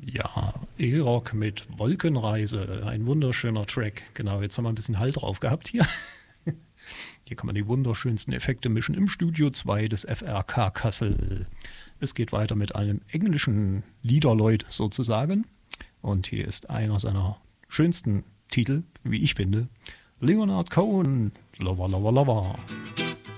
Ja, E-Rock mit Wolkenreise, ein wunderschöner Track. Genau, jetzt haben wir ein bisschen Hall drauf gehabt hier. Hier kann man die wunderschönsten Effekte mischen im Studio 2 des FRK Kassel. Es geht weiter mit einem englischen Liederleut sozusagen. Und hier ist einer seiner schönsten Titel, wie ich finde. Leonard Cohen, Lover, Lover, Lover.